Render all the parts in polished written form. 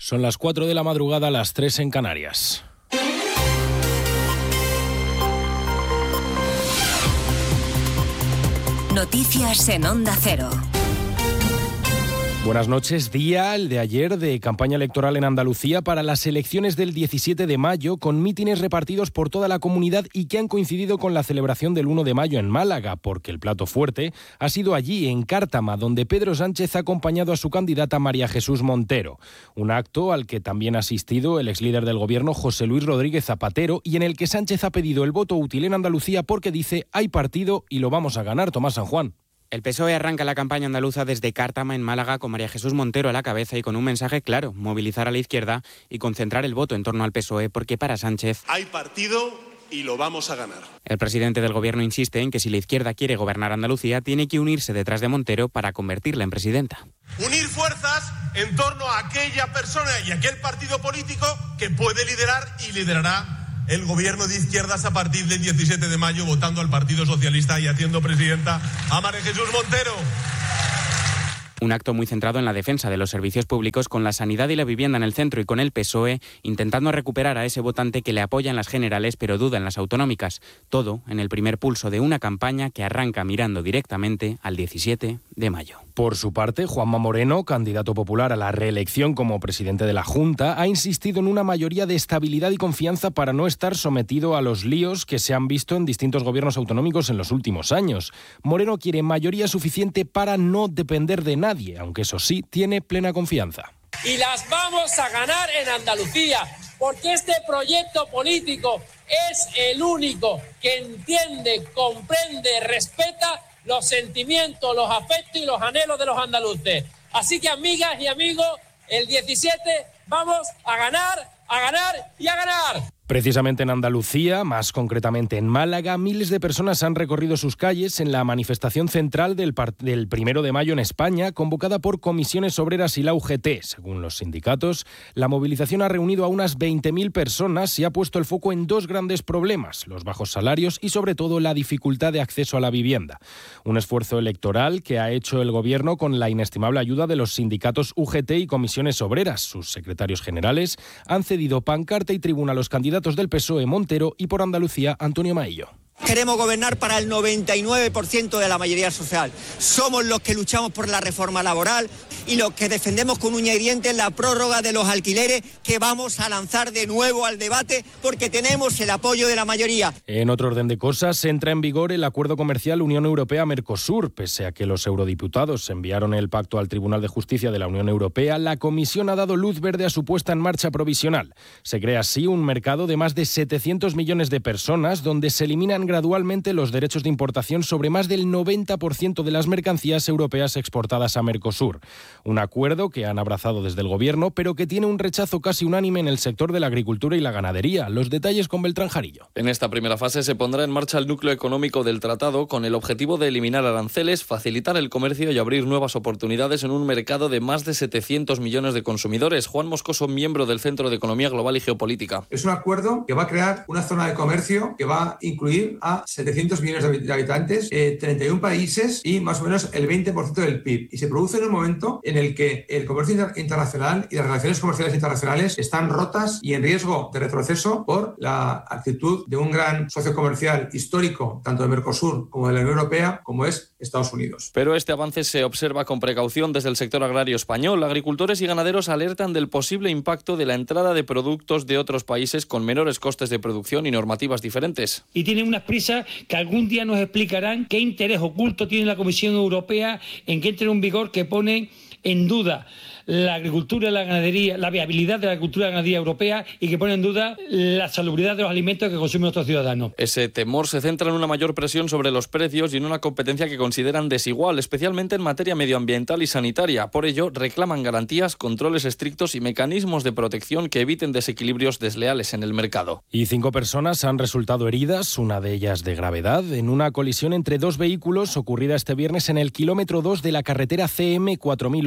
Son las 4 de la madrugada, las 3 en Canarias. Noticias en Onda Cero. Buenas noches. Día, el de ayer, de campaña electoral en Andalucía para las elecciones del 17 de mayo, con mítines repartidos por toda la comunidad y que han coincidido con la celebración del 1 de mayo en Málaga, porque el plato fuerte ha sido allí, en Cártama, donde Pedro Sánchez ha acompañado a su candidata María Jesús Montero. Un acto al que también ha asistido el exlíder del gobierno, José Luis Rodríguez Zapatero, y en el que Sánchez ha pedido el voto útil en Andalucía porque dice: hay partido y lo vamos a ganar. Tomás San Juan. El PSOE arranca la campaña andaluza desde Cártama, en Málaga, con María Jesús Montero a la cabeza y con un mensaje claro: movilizar a la izquierda y concentrar el voto en torno al PSOE, porque para Sánchez hay partido y lo vamos a ganar. El presidente del gobierno insiste en que si la izquierda quiere gobernar Andalucía, tiene que unirse detrás de Montero para convertirla en presidenta. Unir fuerzas en torno a aquella persona y aquel partido político que puede liderar y liderará el gobierno de izquierdas a partir del 17 de mayo, votando al Partido Socialista y haciendo presidenta a María Jesús Montero. Un acto muy centrado en la defensa de los servicios públicos, con la sanidad y la vivienda en el centro, y con el PSOE intentando recuperar a ese votante que le apoya en las generales pero duda en las autonómicas. Todo en el primer pulso de una campaña que arranca mirando directamente al 17 de mayo. Por su parte, Juanma Moreno, candidato popular a la reelección como presidente de la Junta, ha insistido en una mayoría de estabilidad y confianza para no estar sometido a los líos que se han visto en distintos gobiernos autonómicos en los últimos años. Moreno quiere mayoría suficiente para no depender de nadie, aunque eso sí, tiene plena confianza. Y las vamos a ganar en Andalucía, porque este proyecto político es el único que entiende, comprende, respeta los sentimientos, los afectos y los anhelos de los andaluces. Así que, amigas y amigos, el 17 vamos a ganar y a ganar. Precisamente en Andalucía, más concretamente en Málaga, miles de personas han recorrido sus calles en la manifestación central del 1 de mayo en España, convocada por Comisiones Obreras y la UGT. Según los sindicatos, la movilización ha reunido a unas 20.000 personas y ha puesto el foco en dos grandes problemas: los bajos salarios y, sobre todo, la dificultad de acceso a la vivienda. Un esfuerzo electoral que ha hecho el Gobierno con la inestimable ayuda de los sindicatos UGT y Comisiones Obreras. Sus secretarios generales han cedido pancarta y tribuna a los candidatos del PSOE, Montero, y por Andalucía, Antonio Maillo. Queremos gobernar para el 99% de la mayoría social. Somos los que luchamos por la reforma laboral y los que defendemos con uña y dientes la prórroga de los alquileres, que vamos a lanzar de nuevo al debate porque tenemos el apoyo de la mayoría. En otro orden de cosas, entra en vigor el acuerdo comercial Unión Europea-Mercosur. Pese a que los eurodiputados enviaron el pacto al Tribunal de Justicia de la Unión Europea, la Comisión ha dado luz verde a su puesta en marcha provisional. Se crea así un mercado de más de 700 millones de personas, donde se eliminan gradualmente los derechos de importación sobre más del 90% de las mercancías europeas exportadas a Mercosur. Un acuerdo que han abrazado desde el Gobierno, pero que tiene un rechazo casi unánime en el sector de la agricultura y la ganadería. Los detalles con Beltrán Jarillo. En esta primera fase se pondrá en marcha el núcleo económico del tratado, con el objetivo de eliminar aranceles, facilitar el comercio y abrir nuevas oportunidades en un mercado de más de 700 millones de consumidores. Juan Moscoso, miembro del Centro de Economía Global y Geopolítica. Es un acuerdo que va a crear una zona de comercio que va a incluir a 700 millones de habitantes, 31 países y más o menos el 20% del PIB. Y se produce en un momento en el que el comercio internacional y las relaciones comerciales internacionales están rotas y en riesgo de retroceso por la actitud de un gran socio comercial histórico, tanto de Mercosur como de la Unión Europea, como es Estados Unidos. Pero este avance se observa con precaución desde el sector agrario español. Agricultores y ganaderos alertan del posible impacto de la entrada de productos de otros países con menores costes de producción y normativas diferentes. Y tienen unas prisas que algún día nos explicarán qué interés oculto tiene la Comisión Europea en que entre en vigor, que pone en duda la agricultura y la ganadería, la viabilidad de la agricultura y la ganadería europea, y que pone en duda la salubridad de los alimentos que consumen nuestros ciudadanos. Ese temor se centra en una mayor presión sobre los precios y en una competencia que consideran desigual, especialmente en materia medioambiental y sanitaria. Por ello, reclaman garantías, controles estrictos y mecanismos de protección que eviten desequilibrios desleales en el mercado. Y 5 personas han resultado heridas, una de ellas de gravedad, en una colisión entre dos vehículos ocurrida este viernes en el kilómetro 2 de la carretera CM 4008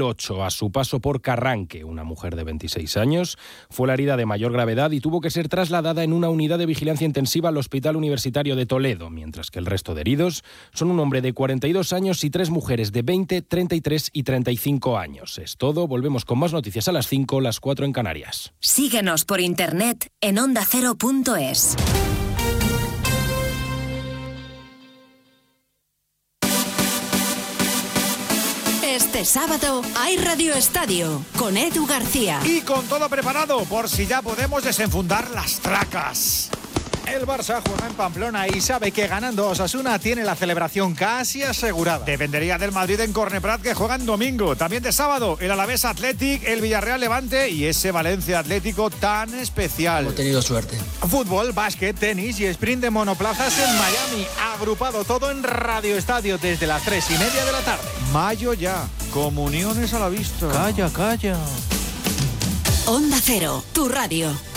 2008 a su paso por Carranque. Una mujer de 26 años fue la herida de mayor gravedad y tuvo que ser trasladada en una unidad de vigilancia intensiva al Hospital Universitario de Toledo, mientras que el resto de heridos son un hombre de 42 años y 3 mujeres de 20, 33 y 35 años. Es todo, volvemos con más noticias a las 5, las 4 en Canarias. Síguenos por internet en ondacero.es. Este sábado hay Radio Estadio con Edu García. Y con todo preparado por si ya podemos desenfundar las tracas. El Barça juega en Pamplona y sabe que ganando Osasuna tiene la celebración casi asegurada. Dependería del Madrid en Corneprat, que juega en domingo. También de sábado, el Alavés Athletic, el Villarreal Levante y ese Valencia Atlético tan especial. Hemos tenido suerte. Fútbol, básquet, tenis y sprint de monoplazas en Miami. Agrupado todo en Radio Estadio desde las 3:30 de la tarde. Mayo ya. Comuniones a la vista. Calla. Onda Cero, tu radio.